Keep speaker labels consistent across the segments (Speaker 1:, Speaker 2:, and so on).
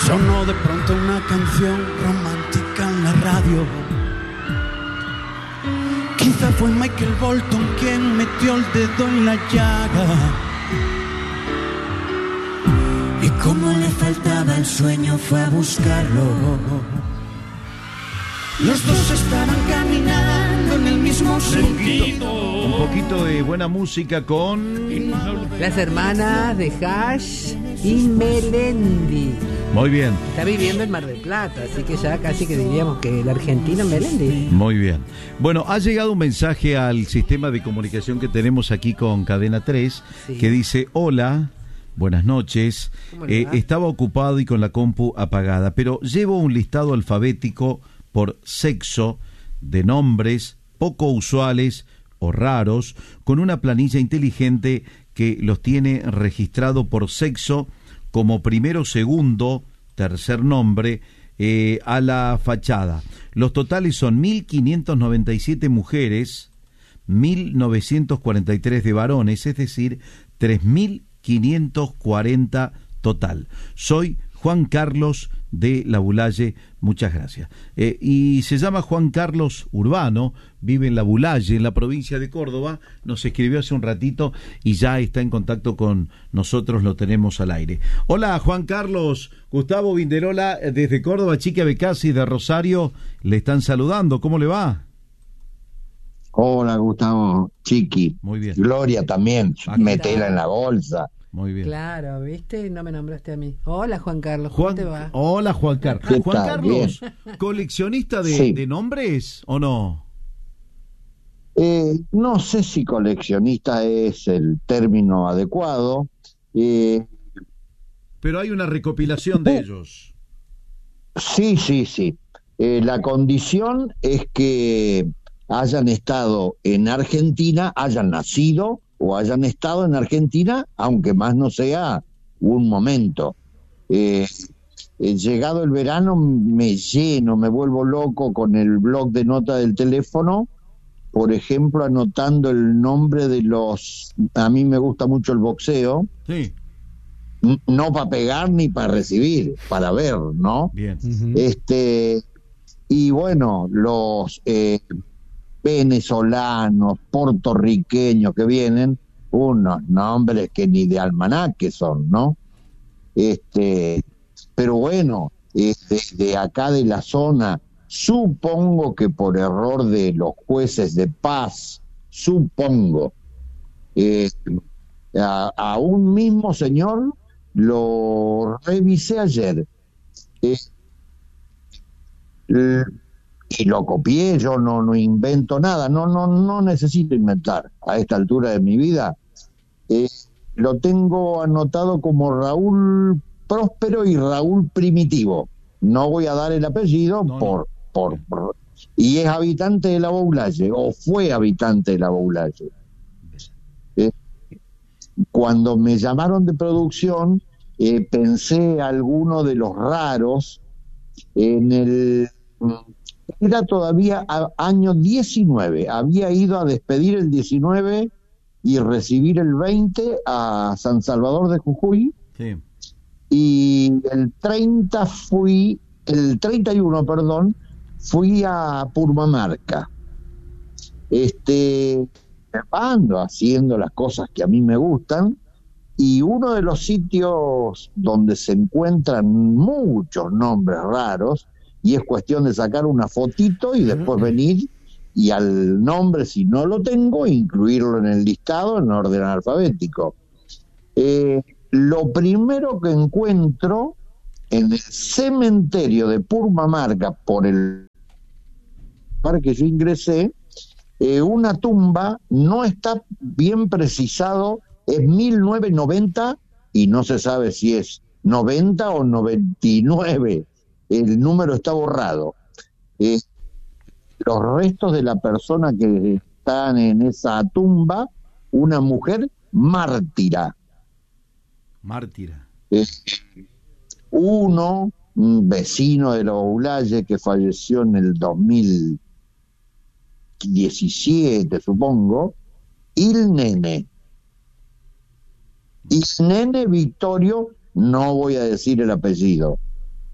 Speaker 1: Sonó de pronto una canción romántica en la radio. Quizá fue Michael Bolton quien metió el dedo en la llaga. Y como le faltaba el sueño fue a buscarlo. Los dos estaban caminando en el mismo sentido.
Speaker 2: Un poquito de buena música con
Speaker 3: las hermanas de Hash y Melendi.
Speaker 2: Muy bien.
Speaker 3: Está viviendo en Mar del Plata, así que ya casi que diríamos que el argentino Melendi.
Speaker 2: Muy bien. Bueno, ha llegado un mensaje al sistema de comunicación que tenemos aquí con Cadena 3, sí, que dice: hola, buenas noches, estaba ocupado y con la compu apagada, pero llevo un listado alfabético por sexo de nombres poco usuales o raros, con una planilla inteligente que los tiene registrado por sexo como primero, segundo, tercer nombre a la fachada. Los totales son 1.597 mujeres, 1.943 de varones, es decir, 3.540 total. Soy Juan Carlos de La Bulalle, muchas gracias. Y se llama Juan Carlos Urbano, vive en La Bulalle, en la provincia de Córdoba, nos escribió hace un ratito y ya está en contacto con nosotros, lo tenemos al aire. Hola Juan Carlos, Gustavo Vinderola desde Córdoba, Chiqui Becasi de Rosario, le están saludando, ¿cómo le va?
Speaker 4: Hola Gustavo, Chiqui.
Speaker 2: Muy bien.
Speaker 4: Gloria también, metela en la bolsa.
Speaker 2: Muy bien.
Speaker 3: Claro, ¿viste? No me nombraste a mí. Hola, Juan Carlos, ¿cómo te va?
Speaker 2: Hola, Juan Carlos. Juan Carlos,
Speaker 4: bien.
Speaker 2: ¿Coleccionista
Speaker 4: Sí.
Speaker 2: de nombres o no?
Speaker 4: No sé si coleccionista es el término adecuado.
Speaker 2: Pero hay una recopilación de ellos.
Speaker 4: Sí. La condición es que hayan estado en Argentina, hayan nacido o hayan estado en Argentina, aunque más no sea un momento. Llegado el verano me lleno, me vuelvo loco con el blog de nota del teléfono, por ejemplo, anotando el nombre de los... A mí me gusta mucho el boxeo.
Speaker 2: Sí.
Speaker 4: No para pegar ni para recibir, para ver, ¿no?
Speaker 2: Bien.
Speaker 4: Y bueno, los... venezolanos, puertorriqueños que vienen, unos nombres que ni de almanaque son, ¿no? Pero bueno, desde acá de la zona, supongo que por error de los jueces de paz, supongo, a un mismo señor lo revisé ayer. Y lo copié, yo no invento nada, no necesito inventar a esta altura de mi vida. Lo tengo anotado como Raúl Próspero y Raúl Primitivo. No voy a dar el apellido y es habitante de La Bulalle, o fue habitante de La Bulalle. Cuando me llamaron de producción, pensé alguno de los raros en el... Era todavía año 19, había ido a despedir el 19 y recibir el 20 a San Salvador de Jujuy.
Speaker 2: Sí.
Speaker 4: Y el 31, fui a Purmamarca. Ando haciendo las cosas que a mí me gustan, y uno de los sitios donde se encuentran muchos nombres raros, y es cuestión de sacar una fotito y después venir y al nombre, si no lo tengo, incluirlo en el listado en orden alfabético. Lo primero que encuentro en el cementerio de Purmamarca, por el lugar que yo ingresé, una tumba, no está bien precisado, es 1990 y no se sabe si es 90 o 99. El número está borrado. Los restos de la persona que están en esa tumba, una mujer mártira. Un vecino de La Bulalle que falleció en el 2017, supongo, Il Nene Victorio, no voy a decir el apellido.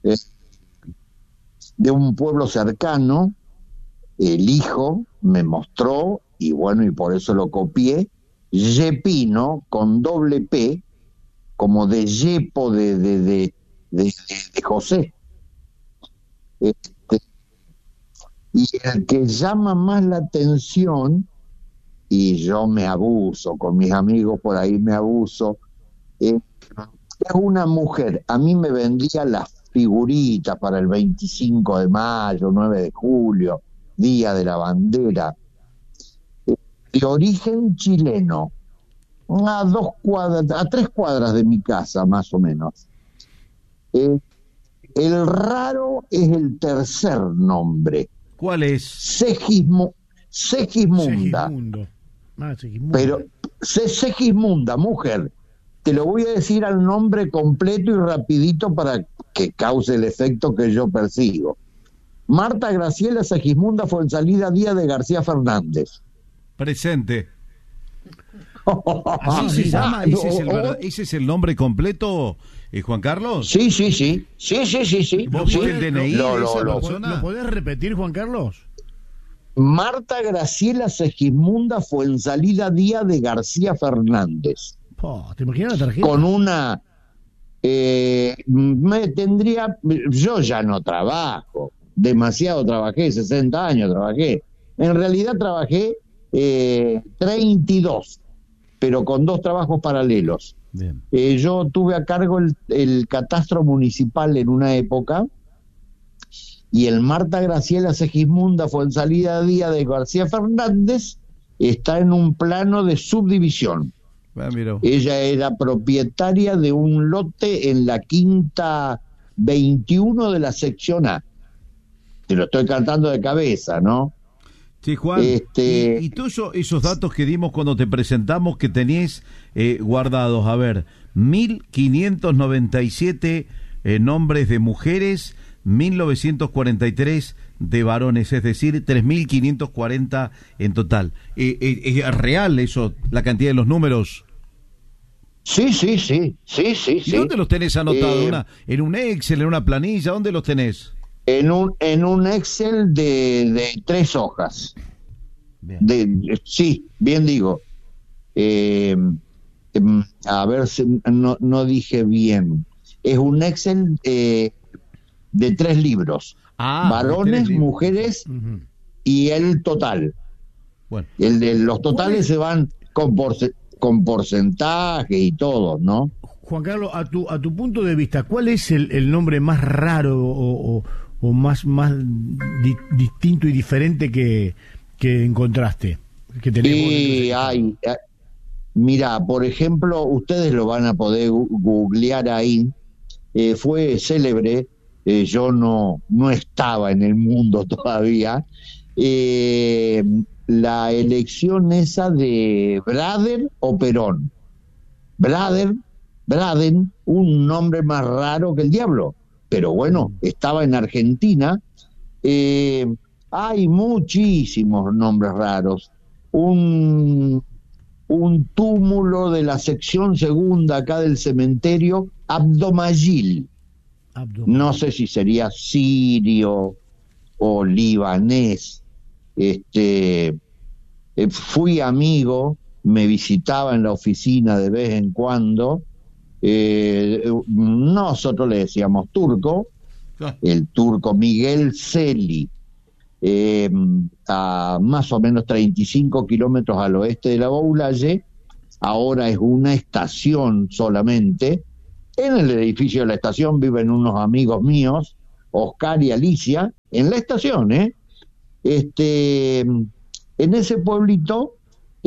Speaker 4: eh, de un pueblo cercano. El hijo me mostró, y bueno, y por eso lo copié, Yepino, con doble P, como de Yepo de José. Y el que llama más la atención, y yo me abuso, con mis amigos por ahí me abuso, es una mujer. A mí me vendía las figuritas para el 25 de mayo, 9 de julio, Día de la Bandera, de origen chileno, a 3 cuadras de mi casa, más o menos. El raro es el tercer nombre.
Speaker 2: ¿Cuál es?
Speaker 4: Segismunda.
Speaker 5: Segismundo.
Speaker 4: Pero Segismunda, mujer. Te lo voy a decir al nombre completo y rapidito para que cause el efecto que yo persigo. Marta Graciela Segismunda Fuenzalida Díaz de García Fernández.
Speaker 2: Presente. ¿Así se llama? ¿Ese es el nombre completo, Juan Carlos?
Speaker 4: Sí.
Speaker 2: ¿Vos viste el DNI de esa
Speaker 5: ¿Lo
Speaker 2: persona?
Speaker 5: podés repetir, Juan Carlos?
Speaker 4: Marta Graciela Segismunda Fuenzalida Díaz de García Fernández.
Speaker 5: ¿Te imaginas la tarjeta?
Speaker 4: Con una... yo ya no trabajo, demasiado trabajé, 60 años trabajé. En realidad trabajé 32, pero con 2 trabajos paralelos.
Speaker 2: Bien.
Speaker 4: Yo tuve a cargo el catastro municipal en una época, y el Marta Graciela Segismunda Fuenzalida Díaz de García Fernández está en un plano de subdivisión.
Speaker 2: Mira.
Speaker 4: Ella era propietaria de un lote en la quinta 21 de la sección A. Te lo estoy cantando de cabeza, ¿no?
Speaker 2: Sí, Juan, y todos esos datos que dimos cuando te presentamos que tenías guardados, a ver, 1.597 nombres de mujeres, 1.943 de varones, es decir, 3.540 en total. ¿Es real eso, la cantidad de los números?
Speaker 4: Sí.
Speaker 2: ¿Y dónde los tenés anotados? ¿En un Excel, en una planilla? ¿Dónde los tenés?
Speaker 4: En un Excel de 3 hojas.
Speaker 2: Bien.
Speaker 4: Sí, bien digo. A ver si no dije bien. Es un Excel de 3 libros. Varones, mujeres y el total.
Speaker 2: Bueno.
Speaker 4: Los totales se van con porcentaje y todo, ¿no?
Speaker 5: Juan Carlos, a tu punto de vista, ¿cuál es el nombre más raro o más distinto y diferente que encontraste? Que tenés
Speaker 4: mira, por ejemplo, ustedes lo van a poder googlear ahí. Fue célebre. Yo no estaba en el mundo todavía. La elección esa de Braden o Perón. Braden, un nombre más raro que el diablo. Pero bueno, estaba en Argentina. Hay muchísimos nombres raros. Un túmulo de la sección segunda acá del cementerio, Abdomagil. No sé si sería sirio o libanés. Fui amigo, me visitaba en la oficina de vez en cuando. Nosotros le decíamos turco, el turco Miguel Celi, a más o menos 35 kilómetros al oeste de la Boulaye. Ahora es una estación solamente. En el edificio de la estación viven unos amigos míos, Oscar y Alicia, en la estación, en ese pueblito,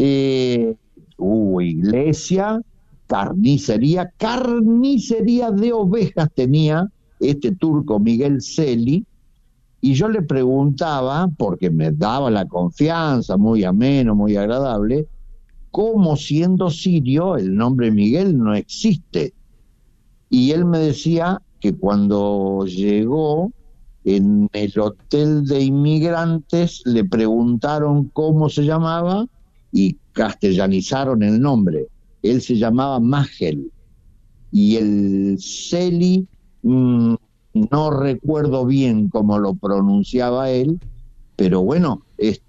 Speaker 4: iglesia, carnicería de ovejas tenía este turco Miguel Celi, y yo le preguntaba, porque me daba la confianza, muy ameno, muy agradable, cómo siendo sirio el nombre Miguel no existe. Y él me decía que cuando llegó en el hotel de inmigrantes le preguntaron cómo se llamaba y castellanizaron el nombre. Él se llamaba Magel y el Celi no recuerdo bien cómo lo pronunciaba él, pero bueno,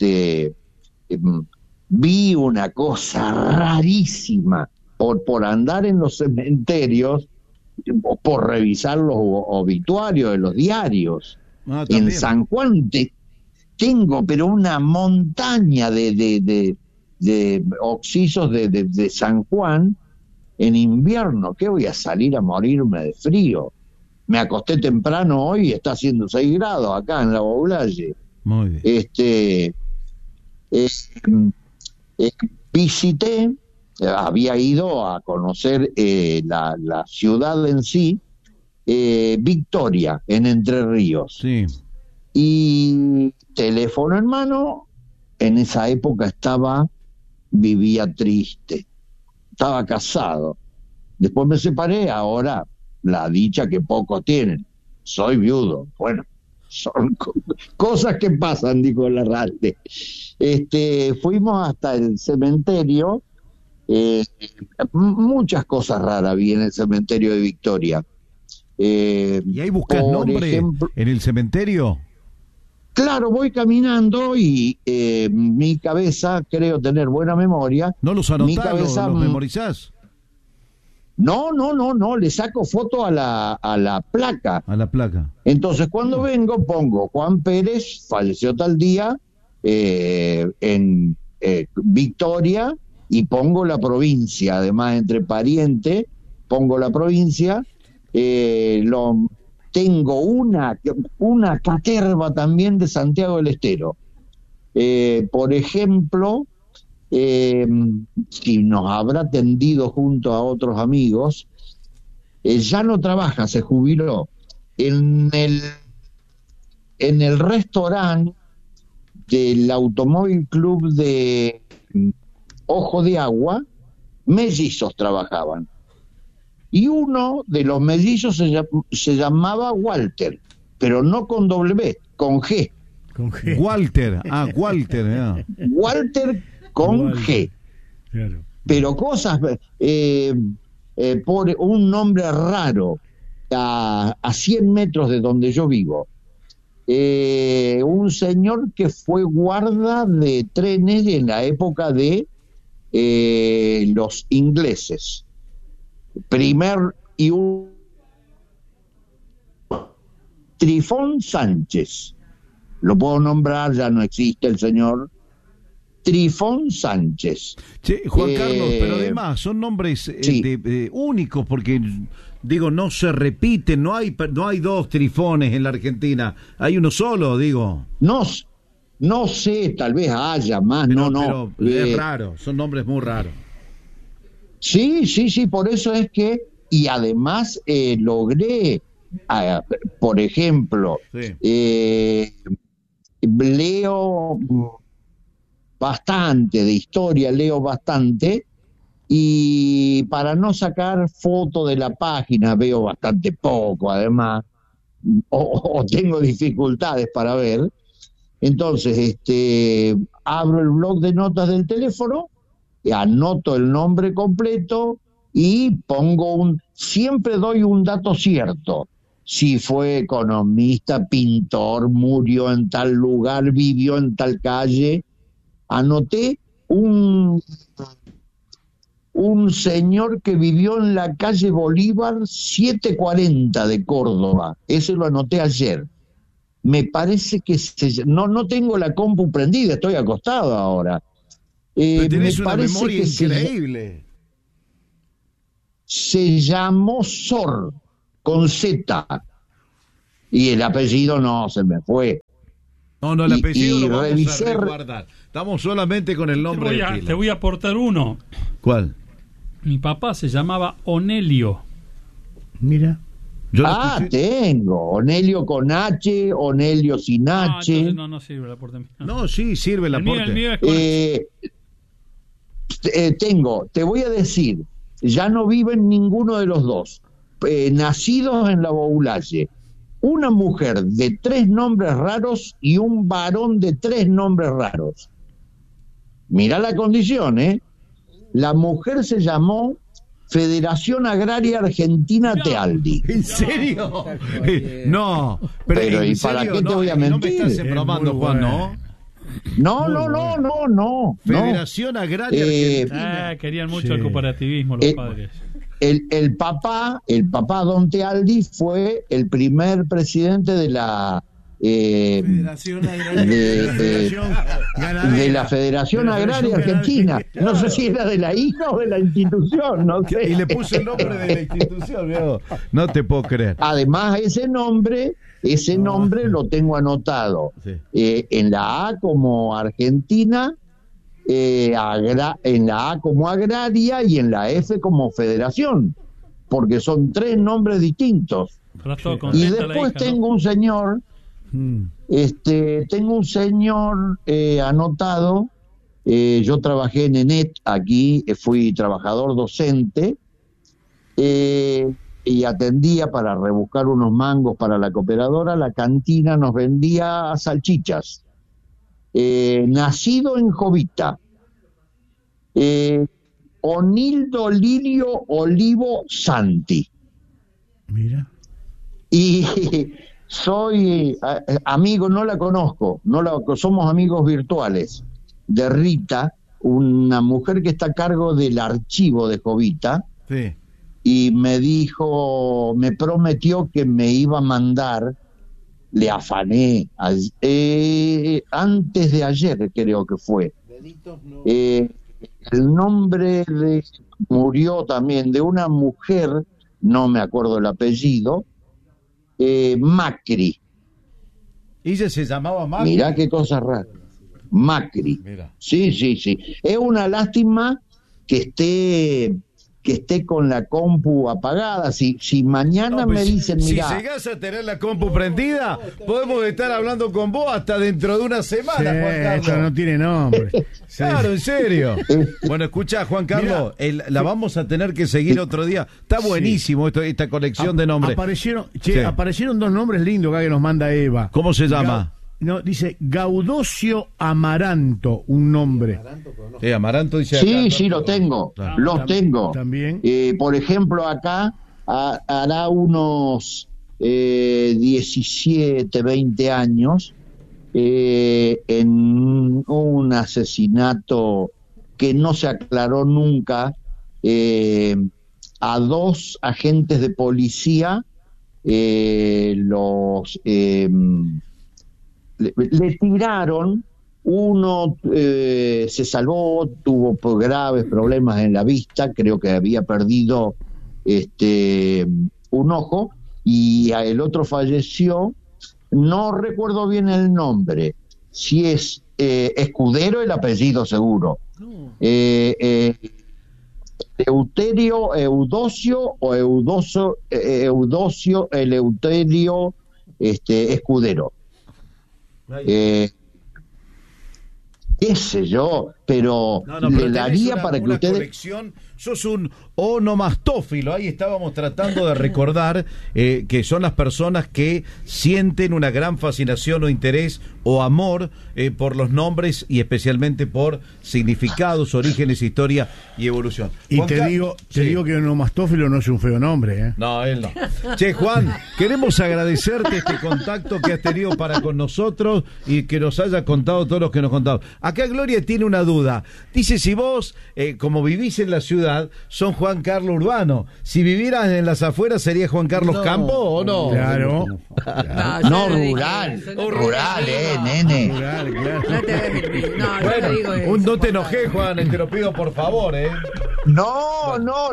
Speaker 4: vi una cosa rarísima por andar en los cementerios, por revisar los obituarios de los diarios. En San Juan tengo pero una montaña de occisos de San Juan en invierno. ¿Qué voy a salir a morirme de frío? Me acosté temprano hoy y está haciendo 6 grados acá en la Boulaye.
Speaker 2: Muy bien.
Speaker 4: Visité, había ido a conocer la ciudad en sí, Victoria, en Entre Ríos.
Speaker 2: Sí.
Speaker 4: Y teléfono en mano, en esa época vivía triste, estaba casado. Después me separé, ahora la dicha que pocos tienen, soy viudo. Bueno, son cosas que pasan, dijo Larralde. Fuimos hasta el cementerio, muchas cosas raras vi en el cementerio de Victoria.
Speaker 2: ¿Y ahí buscas nombre en el cementerio?
Speaker 4: Claro, voy caminando y mi cabeza, creo tener buena memoria.
Speaker 2: ¿No los anotás, los memorizás?
Speaker 4: No, le saco foto a la placa.
Speaker 2: A la placa.
Speaker 4: Entonces, cuando vengo, pongo Juan Pérez, falleció tal día, en Victoria, y pongo la provincia, además entre parientes, pongo la provincia, tengo una caterva también de Santiago del Estero. Por ejemplo, si nos habrá atendido junto a otros amigos, ya no trabaja, se jubiló en el restaurante del Automóvil Club de Ojo de Agua. Mellizos trabajaban, y uno de los mellizos se llamaba Walter, pero no con W, con G.
Speaker 2: Walter, Walter.
Speaker 4: Walter con G.
Speaker 5: Claro.
Speaker 4: Pero cosas, por un nombre raro, a 100 metros de donde yo vivo. Un señor que fue guarda de trenes en la época de los ingleses. Trifón Sánchez, lo puedo nombrar, ya no existe el señor Trifón Sánchez.
Speaker 2: Che, Juan Carlos, pero además son nombres únicos, porque digo, no se repiten, no hay 2 Trifones en la Argentina, hay uno solo, digo.
Speaker 4: No sé, tal vez haya más,
Speaker 2: pero es raro, son nombres muy raros.
Speaker 4: Sí, por eso es que, y además logré, por ejemplo, leo bastante de historia, y para no sacar foto de la página veo bastante poco, además, o tengo dificultades para ver. Entonces, abro el blog de notas del teléfono, anoto el nombre completo y siempre doy un dato cierto. Si fue economista, pintor, murió en tal lugar, vivió en tal calle. Anoté un señor que vivió en la calle Bolívar 740 de Córdoba. Ese lo anoté ayer. Me parece que no tengo la compu prendida, estoy acostado ahora.
Speaker 2: Pero tenés una memoria increíble.
Speaker 4: Se llamó Sor, con Z, y el apellido no se me fue.
Speaker 2: No, el apellido lo vamos a guardar. Estamos solamente con el nombre de pila.
Speaker 6: Te voy a aportar uno.
Speaker 2: ¿Cuál?
Speaker 6: Mi papá se llamaba Onelio.
Speaker 5: Mira.
Speaker 4: Tengo Onelio con H, Onelio sin H.
Speaker 6: No sirve el aporte.
Speaker 2: No, sí, sirve el aporte.
Speaker 6: El mío es
Speaker 4: te voy a decir, ya no viven ninguno de los dos. Nacidos en la Boulaye, una mujer de 3 nombres raros y un varón de 3 nombres raros. Mirá la condición, La mujer se llamó Federación Agraria Argentina Tealdi.
Speaker 2: ¿En serio? No,
Speaker 4: Pero
Speaker 2: ¿en
Speaker 4: ¿y para
Speaker 2: serio?
Speaker 4: qué te voy a
Speaker 2: No me
Speaker 4: mentir?
Speaker 2: estás embromando,
Speaker 5: Es muy
Speaker 2: Juan,
Speaker 5: bueno.
Speaker 4: No.
Speaker 2: Federación Agraria Argentina.
Speaker 6: Querían mucho
Speaker 5: Sí.
Speaker 6: el cooperativismo los padres.
Speaker 4: El papá Don Tealdi fue el primer presidente de la
Speaker 1: Federación
Speaker 4: de la Federación Agraria Argentina. No sé si era de la hija o de la institución, no sé.
Speaker 2: Y le puso el nombre de la institución, viejo. No te puedo creer.
Speaker 4: Además, ese nombre lo tengo anotado
Speaker 2: Sí.
Speaker 4: en la A como Argentina, en la A como Agraria y en la F como Federación, porque son 3 nombres distintos.
Speaker 6: Pero todo
Speaker 4: Y
Speaker 6: contenta la
Speaker 4: después
Speaker 6: hija, ¿no?
Speaker 4: tengo un señor, anotado. Yo trabajé en ENET aquí, fui trabajador docente y atendía para rebuscar unos mangos para la cooperadora. La cantina nos vendía salchichas. Nacido en Jovita, Onildo Lirio Olivo Santi.
Speaker 5: Mira.
Speaker 4: Y soy amigo, no la conozco, somos amigos virtuales, de Rita, una mujer que está a cargo del archivo de Jovita,
Speaker 2: Sí.
Speaker 4: y me prometió que me iba a mandar, le afané, antes de ayer creo que fue, el nombre murió también de una mujer, no me acuerdo el apellido, Macri.
Speaker 2: ¿Ella se llamaba Macri?
Speaker 4: Mirá qué cosa rara. Macri.
Speaker 2: Mira.
Speaker 4: Sí. Es una lástima que esté con la compu apagada. Si mañana me dicen,
Speaker 2: si
Speaker 4: mirá,
Speaker 2: llegás a tener la compu prendida, podemos estar hablando con vos hasta dentro de una semana,
Speaker 5: Sí,
Speaker 2: Juan Carlos.
Speaker 5: esto no tiene nombre. Sí.
Speaker 2: Claro, en serio. Bueno, escucha, Juan Carlos, la vamos a tener que seguir otro día. Está buenísimo esta colección de nombres.
Speaker 5: Aparecieron 2 nombres lindos acá que nos manda Eva.
Speaker 2: ¿Cómo se llama?
Speaker 5: No, dice Gaudocio Amaranto, un nombre.
Speaker 2: Amaranto dice acá.
Speaker 4: sí, lo tengo.
Speaker 2: Claro.
Speaker 4: Los tengo.
Speaker 5: También.
Speaker 4: Por ejemplo, acá hará unos 17, 20 años, en un asesinato que no se aclaró nunca, a 2 agentes de policía le tiraron. Uno se salvó, tuvo graves problemas en la vista, creo que había perdido un ojo, y el otro falleció. No recuerdo bien el nombre, si es Escudero el apellido seguro, Eleuterio Eudosio o Eudosio Eleuterio Escudero. Qué sé yo, pero le daría para que ustedes...
Speaker 2: Colección, sos un onomastófilo. Ahí estábamos tratando de recordar que son las personas que sienten una gran fascinación o interés o amor por los nombres y especialmente por significados, orígenes, historia y evolución.
Speaker 5: Y
Speaker 2: Juan
Speaker 5: te digo que onomastófilo no es un feo nombre, ¿eh?
Speaker 2: No, él no. Che, Juan, queremos agradecerte este contacto que has tenido para con nosotros y que nos haya contado todo lo que nos contado. Acá Gloria tiene una duda. Dice, si vos, como vivís en la ciudad, son Juan Carlos Urbano. Si vivieras en las afueras, ¿sería Juan Carlos Campo o no?
Speaker 5: Claro.
Speaker 4: No, rural, nene.
Speaker 5: Claro.
Speaker 3: No te hagas el- no, yo no digo eso.
Speaker 2: No te enojé, Juan, te lo pido por favor,
Speaker 4: No.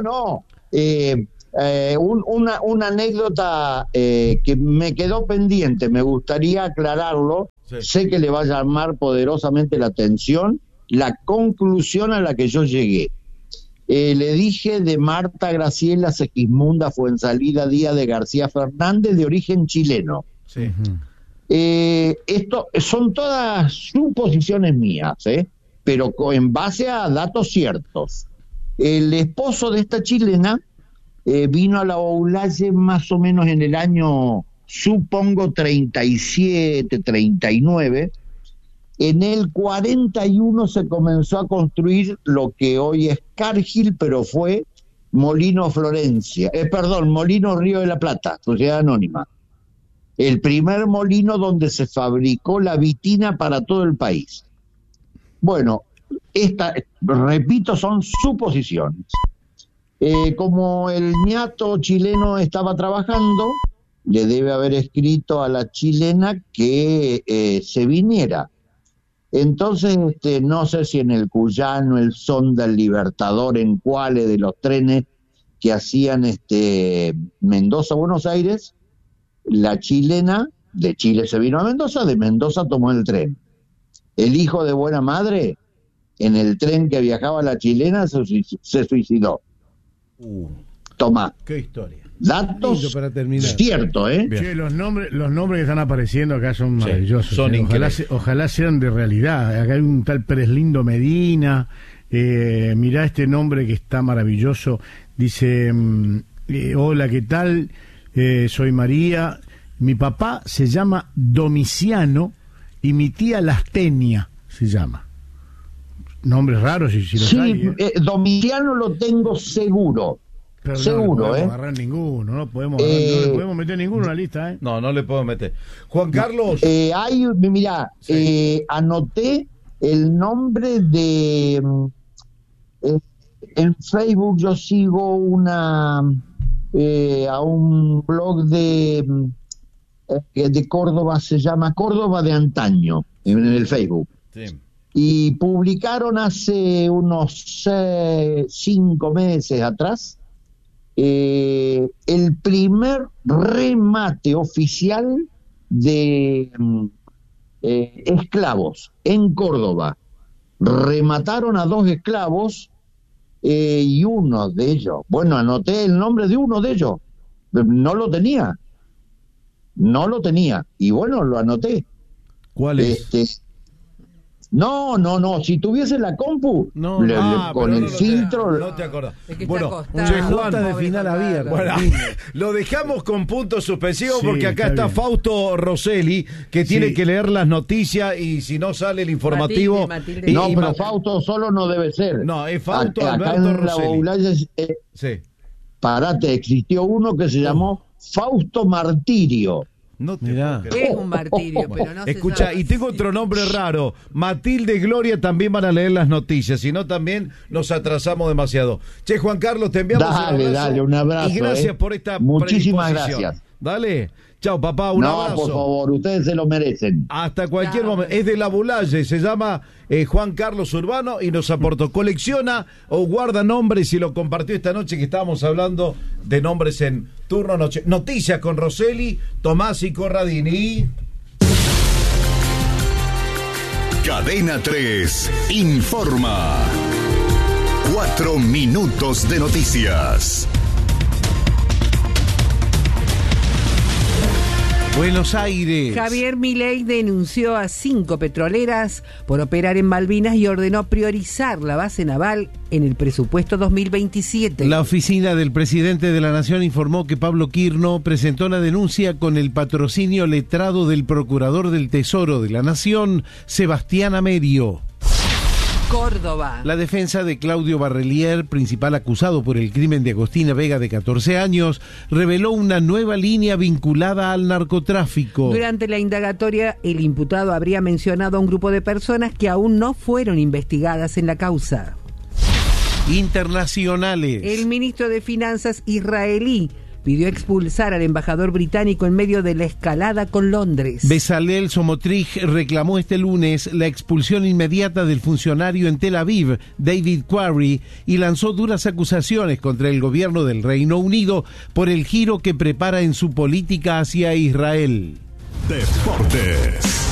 Speaker 4: Una anécdota que me quedó pendiente, me gustaría aclararlo.
Speaker 2: Sí.
Speaker 4: Sé que le va a llamar poderosamente la atención la conclusión a la que yo llegué. Le dije de Marta Graciela Segismunda Fuensalida Díaz de García Fernández, de origen chileno.
Speaker 2: Sí.
Speaker 4: Esto son todas suposiciones mías, pero en base a datos ciertos. El esposo de esta chilena vino a la Oulaye más o menos en el año, supongo, 37, 39. En el 41 se comenzó a construir lo que hoy es Cargill, pero fue Molino Florencia, Molino Río de la Plata, Sociedad Anónima. El primer molino donde se fabricó la vitina para todo el país. Bueno, repito, son suposiciones. Como el ñato chileno estaba trabajando, le debe haber escrito a la chilena que se viniera. Entonces, no sé si en el Cuyano, el Sonda, el Libertador, en cuáles de los trenes que hacían Mendoza-Buenos Aires, la chilena de Chile se vino a Mendoza, de Mendoza tomó el tren. El hijo de buena madre, en el tren que viajaba la chilena, se suicidó. Toma.
Speaker 2: Qué historia.
Speaker 4: Datos
Speaker 5: para terminar.
Speaker 4: Cierto, ¿eh?
Speaker 5: Che, los nombres que están apareciendo acá son maravillosos.
Speaker 2: Son
Speaker 5: ojalá sean de realidad. Acá hay un tal Preslindo Medina. Mirá este nombre que está maravilloso. Dice, hola, ¿qué tal? Soy María. Mi papá se llama Domiciano y mi tía Lastenia se llama. Nombres raros, si los hay.
Speaker 4: Domiciano lo tengo seguro.
Speaker 5: Pero
Speaker 4: seguro,
Speaker 5: no le podemos agarrar ninguno, no le podemos meter ninguno en la lista, ¿eh?
Speaker 2: No le podemos meter. Juan Carlos.
Speaker 4: Anoté el nombre de... en Facebook yo sigo a un blog de Córdoba, se llama Córdoba de Antaño, en el Facebook.
Speaker 2: Sí.
Speaker 4: Y publicaron hace unos 5 meses atrás el primer remate oficial de esclavos en Córdoba. Remataron a 2 esclavos y uno de ellos, anoté el nombre de uno de ellos, no lo tenía, y lo anoté.
Speaker 2: ¿Cuál es?
Speaker 4: No, si tuviese la compu, con el filtro...
Speaker 2: No te acordás.
Speaker 3: Es que
Speaker 2: bueno,
Speaker 5: Juan, de final abierta.
Speaker 2: Bueno, lo dejamos con punto suspensivo porque acá está Fausto Rosselli, que tiene que leer las noticias y si no sale el informativo...
Speaker 3: Matilde.
Speaker 4: No, pero Fausto solo no debe ser.
Speaker 2: No, es Fausto
Speaker 4: acá
Speaker 2: Alberto
Speaker 4: en la
Speaker 2: Rosselli.
Speaker 4: Boulaya,
Speaker 2: Sí.
Speaker 4: Parate, existió uno que se llamó Fausto Martirio.
Speaker 2: No te
Speaker 5: Mirá.
Speaker 2: puedo creer.
Speaker 3: Es un martirio, pero no
Speaker 2: Escucha,
Speaker 3: se sabe.
Speaker 2: y tengo otro nombre raro. Matilde y Gloria también van a leer las noticias, si no también nos atrasamos demasiado. Che, Juan Carlos, te enviamos
Speaker 4: un abrazo.
Speaker 2: Y gracias por esta
Speaker 4: Muchísimas
Speaker 2: predisposición.
Speaker 4: gracias.
Speaker 2: Dale. Chao, papá, un abrazo.
Speaker 4: Por favor, ustedes se lo merecen.
Speaker 2: Hasta cualquier
Speaker 3: Chao.
Speaker 2: momento. Es de La Boulaye, se llama Juan Carlos Urbano y nos aportó. Colecciona o guarda nombres y lo compartió esta noche que estábamos hablando de nombres en turno noche. Noticias con Rosselli, Tomás y Corradini.
Speaker 7: Cadena 3 informa. 4 minutos de noticias.
Speaker 8: Buenos Aires.
Speaker 3: Javier Milei denunció a 5 petroleras por operar en Malvinas y ordenó priorizar la base naval en el presupuesto 2027.
Speaker 8: La oficina del presidente de la Nación informó que Pablo Quirno presentó la denuncia con el patrocinio letrado del procurador del Tesoro de la Nación, Sebastián Amerio.
Speaker 3: Córdoba.
Speaker 8: La defensa de Claudio Barrelier, principal acusado por el crimen de Agostina Vega de 14 años, reveló una nueva línea vinculada al narcotráfico.
Speaker 3: Durante la indagatoria, el imputado habría mencionado a un grupo de personas que aún no fueron investigadas en la causa.
Speaker 8: Internacionales.
Speaker 3: El ministro de Finanzas israelí pidió expulsar al embajador británico en medio de la escalada con Londres.
Speaker 8: Bezalel Smotrich reclamó este lunes la expulsión inmediata del funcionario en Tel Aviv, David Quarry, y lanzó duras acusaciones contra el gobierno del Reino Unido por el giro que prepara en su política hacia Israel.
Speaker 7: Deportes.